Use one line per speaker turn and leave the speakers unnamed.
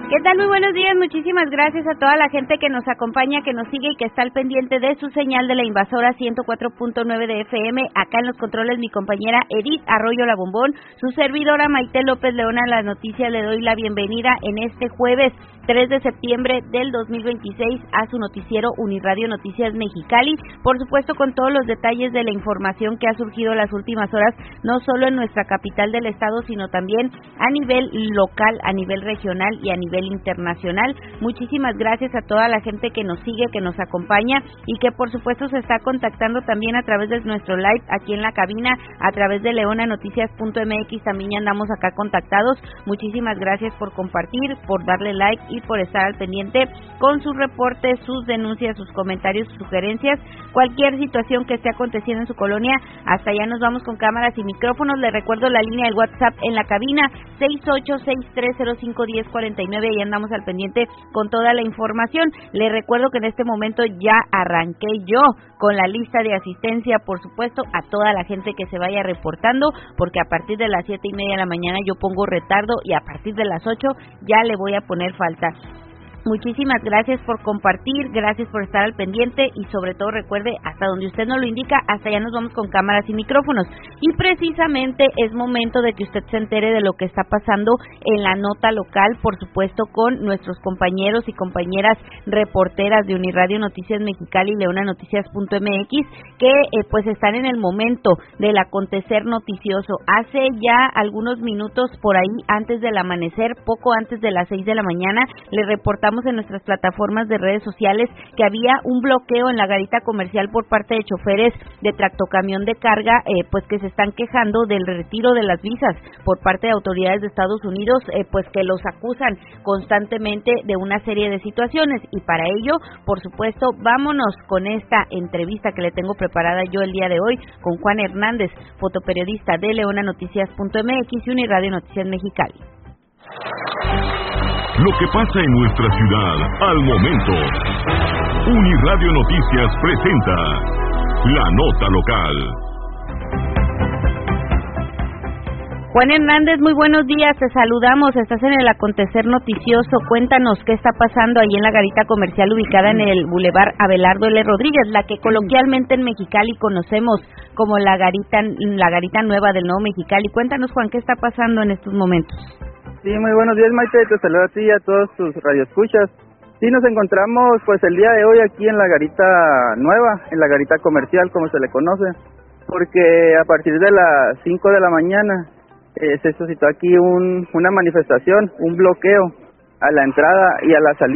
¿Qué tal? Muy buenos días, muchísimas gracias a toda la gente que nos acompaña, que nos sigue y que está al pendiente de su señal de la Invasora 104.9 de FM. Acá en los controles mi compañera Edith Arroyo La Bombón, su servidora Maite López León. A las noticias le doy la bienvenida en este jueves 3 de septiembre del 2026 a su noticiero Uniradio Noticias Mexicali, por supuesto con todos los detalles de la información que ha surgido las últimas horas, no solo en nuestra capital del estado, sino también a nivel local, a nivel regional y a nivel internacional. Muchísimas gracias a toda la gente que nos sigue, que nos acompaña y que por supuesto se está contactando también a través de nuestro live aquí en la cabina, a través de leonanoticias.mx, también ya andamos acá contactados. Muchísimas gracias por compartir, por darle like y por estar al pendiente con sus reportes, sus denuncias, sus comentarios, sus sugerencias, cualquier situación que esté aconteciendo en su colonia. Hasta allá nos vamos con cámaras y micrófonos. Le recuerdo la línea del WhatsApp en la cabina 6863051049. Ahí andamos al pendiente con toda la información. Le recuerdo que en este momento ya arranqué yo con la lista de asistencia, por supuesto, a toda la gente que se vaya reportando, porque a partir de las 7:30 de la mañana yo pongo retardo y a partir de las 8 ya le voy a poner falta. Muchísimas gracias por compartir, gracias por estar al pendiente y sobre todo recuerde, hasta donde usted nos lo indica, hasta allá nos vamos con cámaras y micrófonos. Y precisamente es momento de que usted se entere de lo que está pasando en la nota local, por supuesto con nuestros compañeros y compañeras reporteras de Uniradio Noticias Mexicali y leonanoticias.mx que pues están en el momento del acontecer noticioso. Hace ya algunos minutos por ahí, antes del amanecer, poco antes de las 6 de la mañana, le reportamos en nuestras plataformas de redes sociales que había un bloqueo en la garita comercial por parte de choferes de tractocamión de carga, pues que se están quejando del retiro de las visas por parte de autoridades de Estados Unidos, pues que los acusan constantemente de una serie de situaciones. Y para ello, por supuesto, vámonos con esta entrevista que le tengo preparada yo el día de hoy con Juan Hernández, fotoperiodista de leonanoticias.mx y Uniradio Noticias Mexicali.
Lo que pasa en nuestra ciudad al momento. Uniradio Noticias presenta La Nota Local.
Juan Hernández, muy buenos días, te saludamos, estás en el acontecer noticioso. Cuéntanos qué está pasando ahí en la garita comercial ubicada en el Boulevard Abelardo L. Rodríguez, la que coloquialmente en Mexicali conocemos como la garita nueva del Nuevo Mexicali. Cuéntanos, Juan, qué está pasando en estos momentos.
Sí, muy buenos días, Maite, te saludo a ti y a todos tus radioescuchas. Sí, nos encontramos pues el día de hoy aquí en la garita nueva, en la garita comercial como se le conoce, porque a partir de las 5 de la mañana se suscitó aquí una manifestación, un bloqueo a la entrada y a la salida